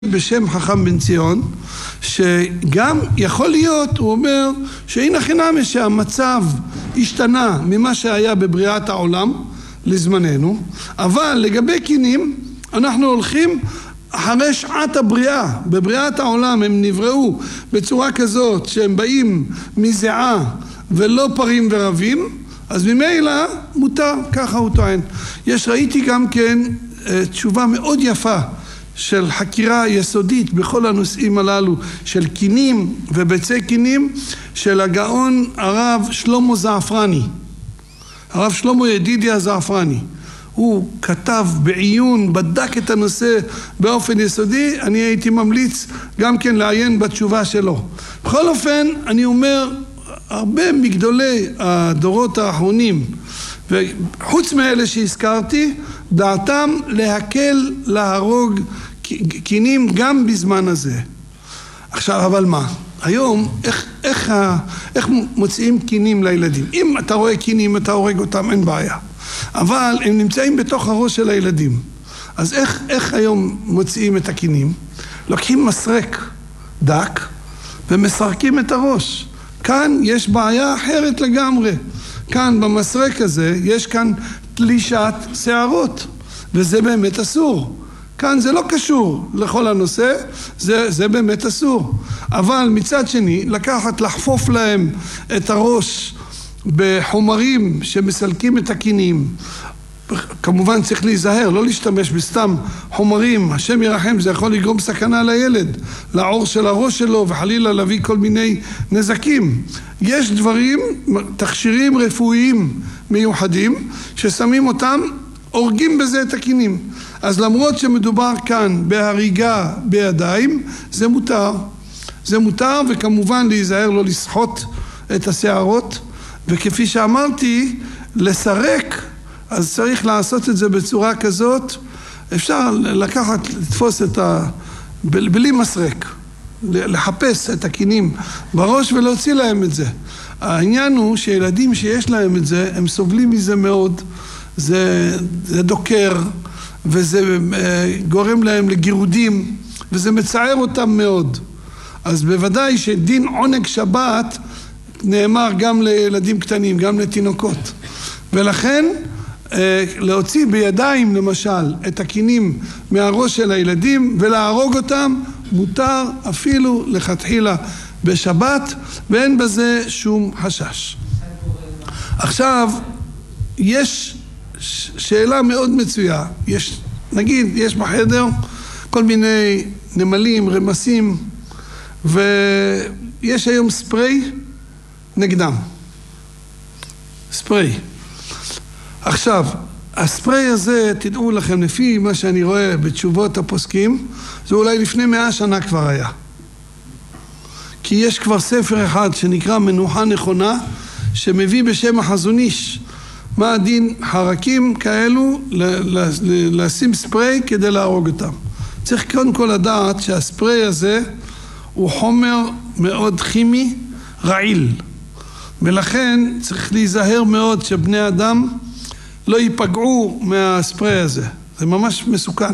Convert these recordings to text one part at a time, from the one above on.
בשם חכם בן ציון, שגם יכול להיות, הוא אומר, שהנה חינמי שהמצב השתנה ממה שהיה בבריאת העולם לזמננו, אבל לגבי קינים אנחנו הולכים אחרי שעת הבריאה. בבריאת העולם הם נבראו בצורה כזאת שהם באים מזיעה ולא פרים ורבים, אז ממילא מותר, ככה הוא טוען. ראיתי גם כן תשובה מאוד יפה של חקירה יסודית בכל הנושאים הללו של קינים וביצי קינים של הגאון הרב שלמה זעפרני, הרב שלמה ידידיה זעפרני. הוא כתב בעיון, בדק את הנושא באופן יסודי. אני הייתי ממליץ גם כן לעיין בתשובה שלו. בכל אופן אני אומר, הרבה מגדולי הדורות האחרונים וחוץ מאלה שהזכרתי, דעתם להקל להרוג קינים גם בזמן הזה. עכשיו, אבל מה? היום, איך מוצאים קינים לילדים? אם אתה רואה קינים, אתה הורג אותם, אין בעיה. אבל הם נמצאים בתוך הראש של הילדים. אז איך היום מוצאים את הקינים? לוקחים מסרק דק ומסרקים את הראש. כאן יש בעיה אחרת לגמרי. כאן במסרק הזה יש כאן תלישת שערות, וזה באמת אסור. כאן זה לא קשור לכל הנושא, זה באמת אסור. אבל מצד שני, לחפוף להם את הראש בחומרים שמסלקים את הקינים. כמובן צריך להיזהר, לא להשתמש בסתם חומרים, השם ירחם, זה יכול לגרום סכנה לילד, לעור של הראש שלו, וחלילה להביא כל מיני נזקים. יש דברים, תכשירים רפואיים מיוחדים, ששמים אותם, הורגים בזה את הקינים. אז למרות שמדובר כאן בהריגה בידיים, זה מותר. זה מותר, וכמובן להיזהר לא לסחוט את השערות, וכפי שאמרתי, לסרק, אז צריך לעשות את זה בצורה כזאת, אפשר לקחת, לתפוס את בלי מסרק, לחפש את הקינים בראש ולהוציא להם את זה. העניין הוא שילדים שיש להם את זה, הם סובלים מזה מאוד, זה דוקר, וזה גורם להם לגירודים, וזה מצער אותם מאוד. אז בוודאי שדין עונג שבת נאמר גם לילדים קטנים, גם לתינוקות. ולכן להוציא בידיים למשל את הקינים מהראש של הילדים ולהרוג אותם מותר אפילו לכתחילה בשבת, ואין בזה שום חשש. עכשיו יש שאלה מאוד מצויה. נגיד יש בחדר כל מיני נמלים, רמסים, ויש היום ספרי נגדם. ספרי. עכשיו, הספרי הזה, תדעו לכם, לפי מה שאני רואה בתשובות הפוסקים, זה אולי לפני 100 שנה כבר היה. כי יש כבר ספר אחד שנקרא מנוחה נכונה, שמביא בשם החזון איש, מה הדין חרקים כאלו לשים ספרי כדי להרוג אותם. צריך קודם כל לדעת שהספרי הזה הוא חומר מאוד כימי, רעיל. ולכן צריך להיזהר מאוד שבני אדם לא ייפגעו מהספרי הזה. זה ממש מסוכן.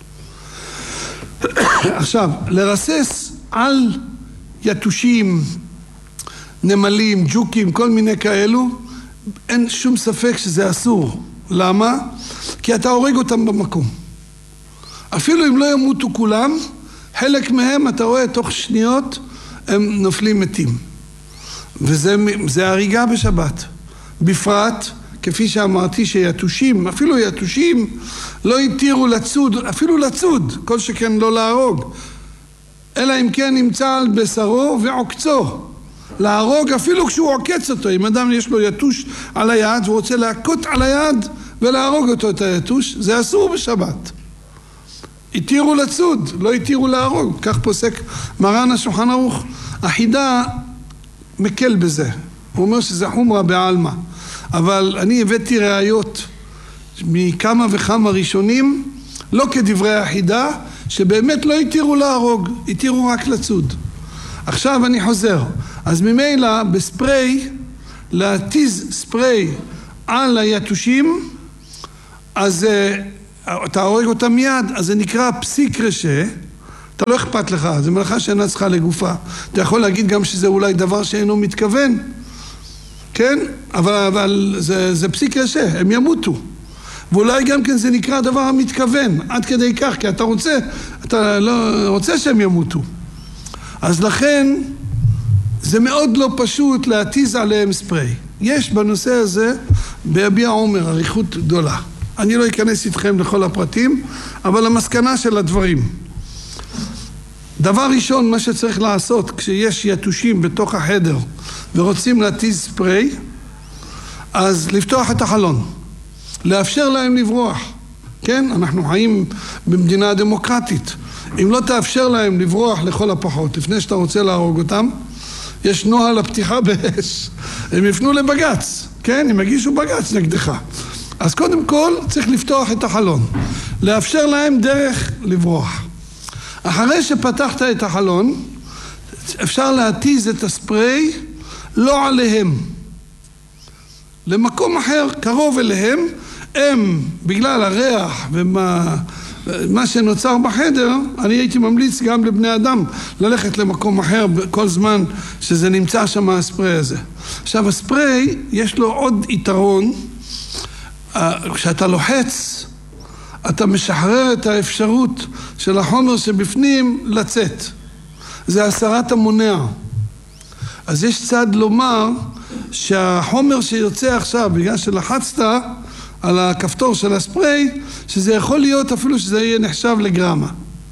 עכשיו, לרסס על יתושים, נמלים, ג'וקים, כל מיני כאלו, אין שום ספק שזה אסור. למה? כי אתה הורג אותם במקום. אפילו אם לא ימותו כולם, חלק מהם אתה רואה תוך שניות הם נופלים מתים. וזה הריגה בשבת. בפרט, כפי שאמרתי שיתושים, אפילו יתושים לא התירו לצוד, אפילו לצוד, כל שכן לא להרוג. אלא אם כן נמצא על בשרו ועוקצו. להרוג אפילו כשהוא עוקץ אותו. אם אדם יש לו יתוש על היד והוא רוצה להכות על היד ולהרוג אותו את היתוש, זה אסור בשבת. התירו לצוד, לא התירו להרוג. כך פוסק מרן השולחן ערוך. החידה מקל בזה. הוא אומר שזה חומרה בעלמא. אבל אני הבאתי ראיות מכמה וכמה ראשונים, לא כדברי החידה, שבאמת לא התירו להרוג, התירו רק לצוד. עכשיו אני חוזר. אז ממילא בספרי, להתיז ספרי על היתושים, אז אתה הורג אותם מיד, אז זה נקרא פסיק רשע, אתה לא אכפת לך, זה מלאכה שאינה צריכה לגופה. אתה יכול להגיד גם שזה אולי דבר שאינו מתכוון, כן? אבל זה פסיק קשה, הם ימותו. ואולי גם כן זה נקרא דבר המתכוון, עד כדי כך, כי אתה לא רוצה שהם ימותו. אז לכן, זה מאוד לא פשוט להתיז עליהם ספרי. יש בנושא הזה, ביביע עומר, אריכות גדולה. אני לא אכנס איתכם לכל הפרטים, אבל המסקנה של הדברים. דבר ראשון, מה שצריך לעשות, כשיש יתושים בתוך החדר, ורוצים להתיז ספרי, אז לפתוח את החלון. לאפשר להם לברוח. כן? אנחנו חיים במדינה דמוקרטית. אם לא תאפשר להם לברוח לכל הפחות, לפני שאתה רוצה להרוג אותם, יש נוהל הפתיחה באש. הם יפנו לבגץ, כן? הם יגישו בגץ נגדך. אז קודם כל צריך לפתוח את החלון. לאפשר להם דרך לברוח. אחרי שפתחת את החלון, אפשר להתיז את הספרי לא עליהם. למקום אחר, קרוב אליהם, הם, בגלל הריח ומה שנוצר בחדר, אני הייתי ממליץ גם לבני אדם ללכת למקום אחר כל זמן שזה נמצא שם הספרי הזה. עכשיו, הספרי יש לו עוד יתרון, כשאתה לוחץ, אתה משחרר את האפשרות של החומר שבפנים לצאת. זה הסרת המונע. אז יש צד לומר שהחומר שיוצא עכשיו, בגלל שלחצת על הכפתור של הספרי, שזה יכול להיות אפילו שזה יהיה נחשב לגרמה.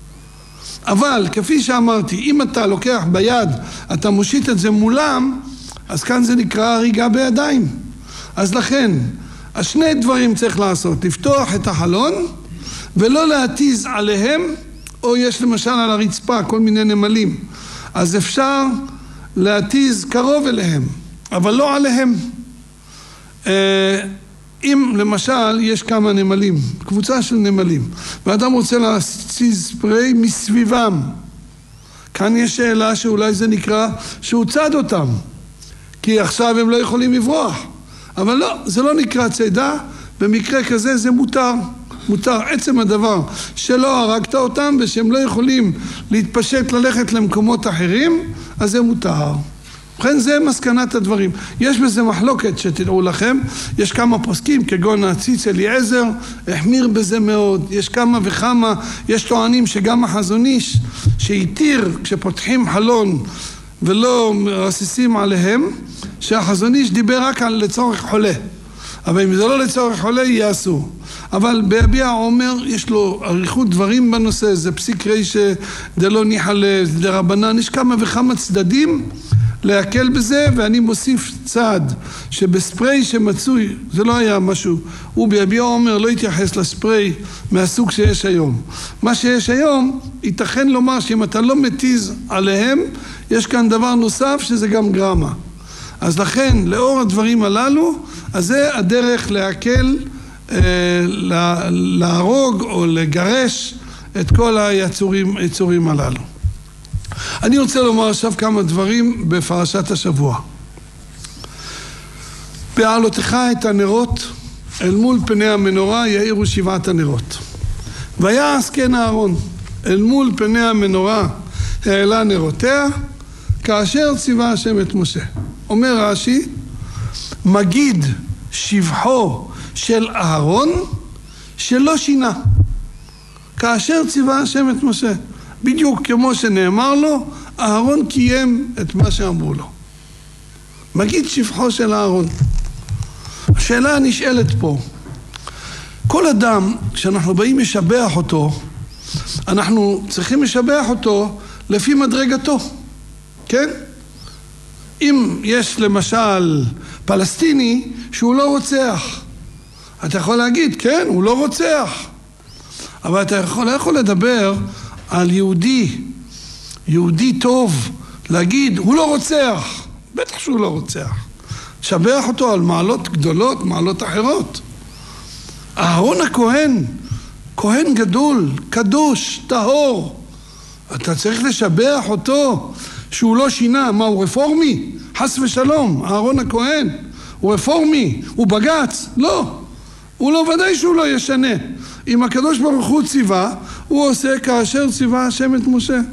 אבל כפי שאמרתי, אם אתה לוקח ביד, אתה מושיט את זה מולם, אז כאן זה נקרא הריגה בידיים. אז לכן, השני דברים צריך לעשות, לפתוח את החלון, ולא להתיז עליהם, או יש למשל על הרצפה כל מיני נמלים. אז אפשר להתיז קרוב אליהם, אבל לא עליהם. אם למשל יש כמה נמלים, קבוצה של נמלים, ואדם רוצה להתיז ספרי מסביבם, כאן יש שאלה שאולי זה נקרא שהוא צד אותם, כי עכשיו הם לא יכולים לברוח. אבל לא, זה לא נקרא צידה, במקרה כזה זה מותר. מותר עצם הדבר שלא הרגת אותם ושהם לא יכולים להתפשט ללכת למקומות אחרים, אז זה מותר. לכן זה מסקנת הדברים. יש בזה מחלוקת שתדעו לכם, יש כמה פוסקים כגון הציץ אליעזר, החמיר בזה מאוד, יש כמה וכמה, יש טוענים שגם החזון איש שהתיר כשפותחים חלון ולא מרססים עליהם, שהחזון איש דיבר רק על לצורך חולה. אבל אם זה לא לצורך חולה, יהיה אסור. אבל ביביע עומר יש לו אריכות דברים בנושא, זה פסיק ריש דלא ניחא לדרבנן, יש כמה וכמה צדדים להקל בזה, ואני מוסיף צד שבספרי שמצוי, זה לא היה משהו, הוא ביביע עומר לא התייחס לספרי מהסוג שיש היום. מה שיש היום, ייתכן לומר שאם אתה לא מתיז עליהם, יש כאן דבר נוסף שזה גם גרמה. אז לכן, לאור הדברים הללו, אז זה הדרך להקל, להרוג או לגרש את כל היצורים הללו. אני רוצה לומר עכשיו כמה דברים בפרשת השבוע. בהעלותך את הנרות, אל מול פני המנורה יאירו 7 הנרות. ויעש כן אהרון, אל מול פני המנורה העלה נרותיה, כאשר ציווה השם את משה. אומר רש"י, מגיד שבחו של אהרון שלא שינה, כאשר ציווה השם את משה. בדיוק כמו שנאמר לו, אהרון קיים את מה שאמרו לו. מגיד שבחו של אהרון. השאלה הנשאלת פה, כל אדם, כשאנחנו באים לשבח אותו, אנחנו צריכים לשבח אותו לפי מדרגתו, כן? אם יש למשל פלסטיני שהוא לא רוצח, אתה יכול להגיד, כן, הוא לא רוצח. אבל אתה לא יכול לדבר על יהודי טוב, להגיד, הוא לא רוצח. בטח שהוא לא רוצח. שבח אותו על מעלות גדולות, מעלות אחרות. אהרון הכהן, כהן גדול, קדוש, טהור. אתה צריך לשבח אותו שהוא לא שינה. מה, הוא רפורמי? חס ושלום, אהרון הכהן. הוא רפורמי, הוא בגץ? לא. הוא לא, ודאי שהוא לא ישנה. אם הקדוש ברוך הוא ציווה, הוא עושה כאשר ציווה השם את משה.